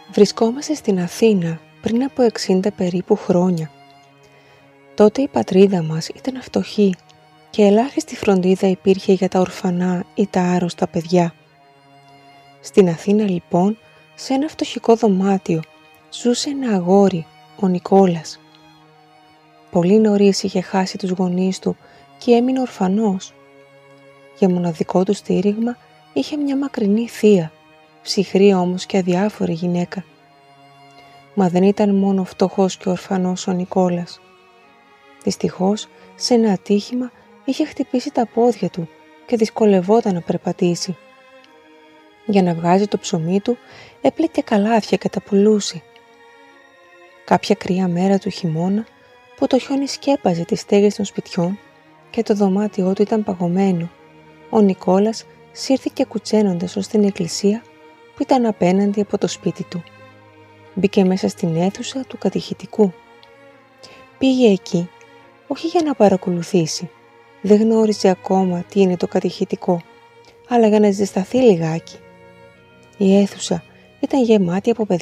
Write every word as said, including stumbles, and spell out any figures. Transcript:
Βρισκόμαστε στην Αθήνα πριν από εξήντα περίπου χρόνια. Τότε η πατρίδα μας ήταν φτωχή και ελάχιστη φροντίδα υπήρχε για τα ορφανά ή τα άρρωστα παιδιά. Στην Αθήνα λοιπόν, σε ένα φτωχικό δωμάτιο, ζούσε ένα αγόρι, ο Νικόλας. Πολύ νωρίς είχε χάσει τους γονείς του και έμεινε ορφανός. Για μοναδικό του στήριγμα είχε μια μακρινή θεία, ψυχρή όμως και αδιάφορη γυναίκα. Μα δεν ήταν μόνο φτωχός και ορφανός ο Νικόλας. Δυστυχώς, σε ένα ατύχημα είχε χτυπήσει τα πόδια του και δυσκολευόταν να περπατήσει. Για να βγάζει το ψωμί του, έπλεκε καλάθια και τα πουλούσε. Κάποια κρύα μέρα του χειμώνα, που το χιόνι σκέπαζε τις στέγες των σπιτιών και το δωμάτιό του ήταν παγωμένο, ο Νικόλας σύρθηκε κουτσένοντας ως την εκκλησία που ήταν απέναντι από το σπίτι του. Μπήκε μέσα στην αίθουσα του κατηχητικού. Πήγε εκεί, όχι για να παρακολουθήσει, δεν γνώριζε ακόμα τι είναι το κατηχητικό, αλλά για να ζεσταθεί λιγάκι. Η αίθουσα ήταν γεμάτη από παιδιά